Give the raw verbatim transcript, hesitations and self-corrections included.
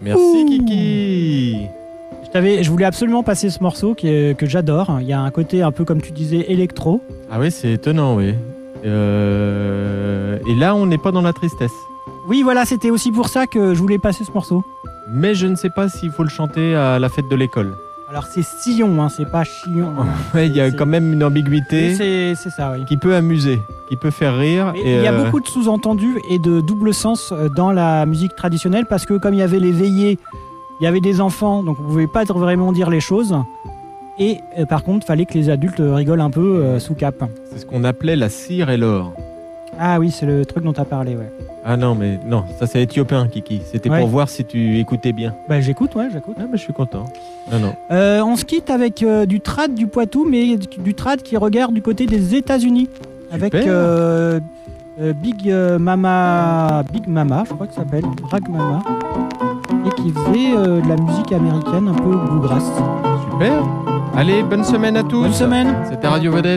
Merci Ouh. Kiki. Je, t'avais, je voulais absolument passer ce morceau qui est- que j'adore. Il y a un côté un peu, comme tu disais, électro. Ah oui, c'est étonnant, oui. Euh, Et là, on n'est pas dans la tristesse. Oui, voilà, c'était aussi pour ça que je voulais passer ce morceau. Mais je ne sais pas s'il faut le chanter à la fête de l'école. Alors c'est Sillon, hein, c'est pas Chillon. Ouais, il y a C'est- quand même une ambiguïté Oui, c'est, c'est ça, oui. qui peut amuser, qui peut faire rire. Mais et il y a euh, beaucoup de sous-entendus et de double sens euh, dans la musique traditionnelle parce que comme il y avait les veillées, il y avait des enfants, donc on pouvait pas vraiment dire les choses. Et euh, par contre, fallait que les adultes rigolent un peu euh, sous cap. C'est ce qu'on appelait la cire et l'or. Ah oui, c'est le truc dont tu as parlé, ouais. Ah non, mais non, ça c'est éthiopien, Kiki. C'était Ouais. pour voir si tu écoutais bien. Bah j'écoute, ouais, j'écoute. Ah, bah, je suis content. Non, non. Euh, on se quitte avec euh, du trad du Poitou, mais du trad qui regarde du côté des États-Unis. Avec Super. euh, euh, Big euh, Mama, Big Mama, je crois que ça s'appelle, Rag Mama, et qui faisait euh, de la musique américaine un peu bluegrass. Super. Allez, bonne semaine à tous. Bonne semaine. C'était Radio Vedette.